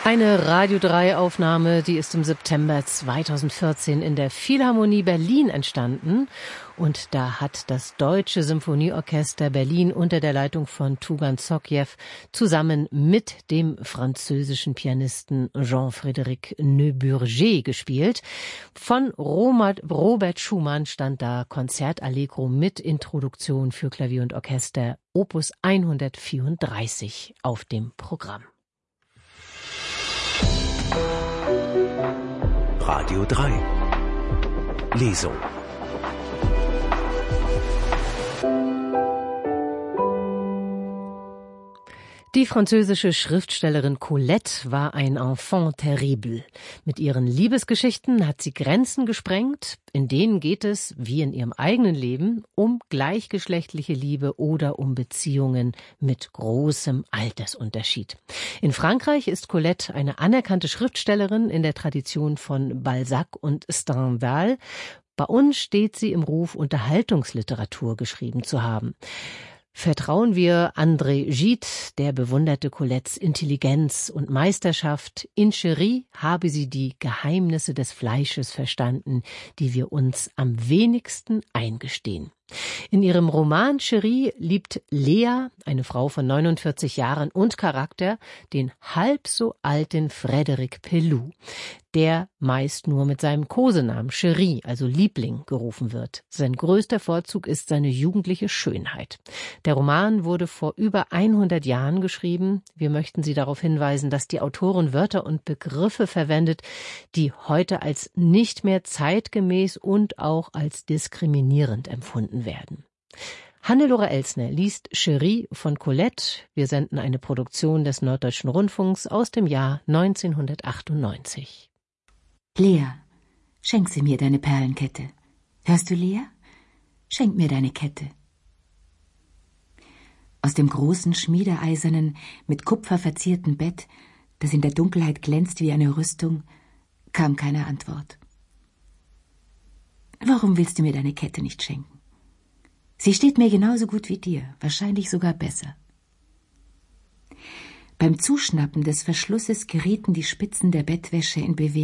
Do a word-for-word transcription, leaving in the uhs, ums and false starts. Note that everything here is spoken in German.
Eine Radio drei Aufnahme, die ist im September zweitausendvierzehn in der Philharmonie Berlin entstanden. Und da hat das Deutsche Symphonieorchester Berlin unter der Leitung von Tougan Sokhiev zusammen mit dem französischen Pianisten Jean-Frédéric Neuburger gespielt. Von Robert Schumann stand da Konzertallegro mit Introduktion für Klavier und Orchester Opus hundertvierunddreißig auf dem Programm. Radio drei Lesung. Die französische Schriftstellerin Colette war ein Enfant terrible. Mit ihren Liebesgeschichten hat sie Grenzen gesprengt. In denen geht es, wie in ihrem eigenen Leben, um gleichgeschlechtliche Liebe oder um Beziehungen mit großem Altersunterschied. In Frankreich ist Colette eine anerkannte Schriftstellerin in der Tradition von Balzac und Stendhal. Bei uns steht sie im Ruf, Unterhaltungsliteratur geschrieben zu haben. Vertrauen wir André Gide, der bewunderte Colettes Intelligenz und Meisterschaft. In Chérie habe sie die Geheimnisse des Fleisches verstanden, die wir uns am wenigsten eingestehen. In ihrem Roman Chérie liebt Lea, eine Frau von neunundvierzig Jahren und Charakter, den halb so alten Frédéric Pelloux, der meist nur mit seinem Kosenamen Chérie, also Liebling, gerufen wird. Sein größter Vorzug ist seine jugendliche Schönheit. Der Roman wurde vor über hundert Jahren geschrieben. Wir möchten Sie darauf hinweisen, dass die Autorin Wörter und Begriffe verwendet, die heute als nicht mehr zeitgemäß und auch als diskriminierend empfunden werden. Hannelore Elsner liest Chérie von Colette. Wir senden eine Produktion des Norddeutschen Rundfunks aus dem Jahr neunzehnhundertachtundneunzig. Lea, schenk sie mir deine Perlenkette. Hörst du, Lea? Schenk mir deine Kette. Aus dem großen, schmiedeeisernen, mit Kupfer verzierten Bett, das in der Dunkelheit glänzt wie eine Rüstung, kam keine Antwort. Warum willst du mir deine Kette nicht schenken? Sie steht mir genauso gut wie dir, wahrscheinlich sogar besser. Beim Zuschnappen des Verschlusses gerieten die Spitzen der Bettwäsche in Bewegung.